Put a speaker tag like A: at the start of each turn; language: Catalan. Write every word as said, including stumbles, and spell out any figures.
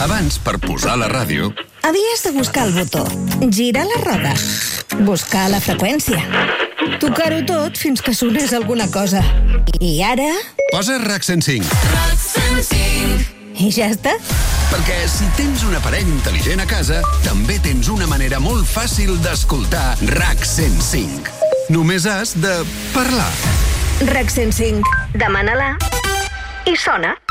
A: Abans, per posar la ràdio,
B: havies de buscar el botó, girar la roda, buscar la freqüència, tocar-ho tot fins que sonés alguna cosa. I ara...
A: posa RAC cent cinc.
C: RAC cent cinc.
B: I ja està.
A: Perquè si tens un aparell intel·ligent a casa, també tens una manera molt fàcil d'escoltar RAC cent cinc. Només has de parlar.
B: RAC cent cinc. Demana-la i sona.